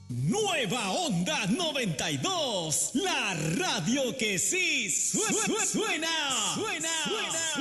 Nueva Onda 92, la radio que sí suena.